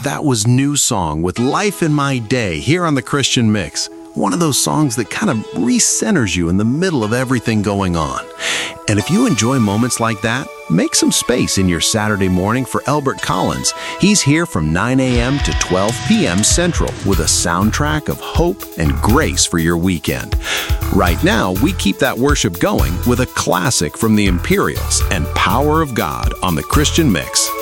That was New Song with Life in My Day here on the Christian Mix. One of those songs that kind of recenters you in the middle of everything going on. And if you enjoy moments like that, make some space in your Saturday morning for Elbert Collins. He's here from 9 a.m. to 12 p.m. Central with a soundtrack of hope and grace for your weekend. Right now, we keep that worship going with a classic from the Imperials and Power of God on the Christian Mix.